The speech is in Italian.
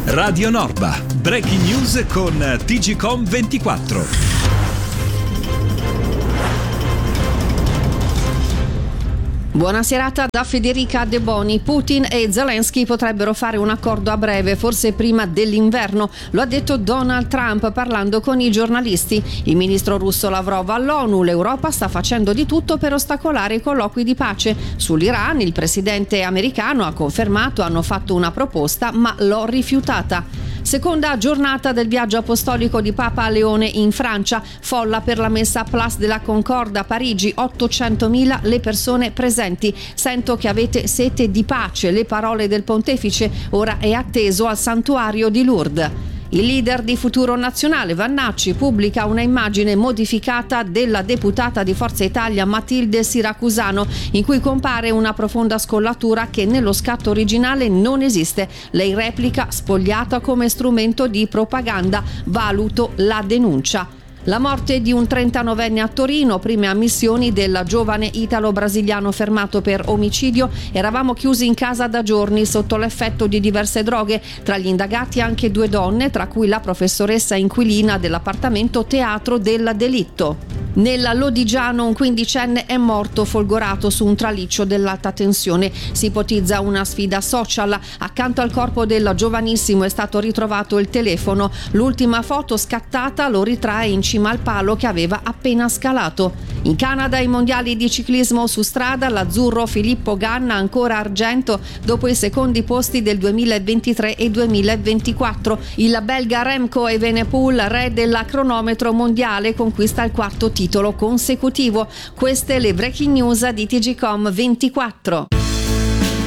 Radio Norba, breaking news con TGcom 24. Buona serata da Federica De Boni. Putin e Zelensky potrebbero fare un accordo a breve, forse prima dell'inverno. Lo ha detto Donald Trump parlando con i giornalisti. Il ministro russo Lavrov all'ONU: l'Europa sta facendo di tutto per ostacolare i colloqui di pace. Sull'Iran il presidente americano ha confermato: hanno fatto una proposta ma l'ho rifiutata. Seconda giornata del viaggio apostolico di Papa Leone in Francia, folla per la messa Place de la Concorde a Parigi, 800.000 le persone presenti. Sento che avete sete di pace, le parole del pontefice, ora è atteso al santuario di Lourdes. Il leader di Futuro Nazionale, Vannacci, pubblica una immagine modificata della deputata di Forza Italia Matilde Siracusano, in cui compare una profonda scollatura che nello scatto originale non esiste. Lei replica: spogliata come strumento di propaganda, valuto la denuncia. La morte di un 39enne a Torino, prime ammissioni del giovane italo-brasiliano fermato per omicidio. Eravamo chiusi in casa da giorni sotto l'effetto di diverse droghe, tra gli indagati anche 2 donne, tra cui la professoressa inquilina dell'appartamento teatro del delitto. Nella Lodigiano un 15enne è morto folgorato su un traliccio dell'alta tensione. Si ipotizza una sfida social. Accanto al corpo del giovanissimo è stato ritrovato il telefono. L'ultima foto scattata lo ritrae in cima al palo che aveva appena scalato. In Canada i mondiali di ciclismo su strada, l'azzurro Filippo Ganna ancora argento dopo i secondi posti del 2023 e 2024. Il belga Remco Evenepoel, re del cronometro mondiale, conquista il 4º titolo consecutivo. Queste le breaking news di TGcom 24.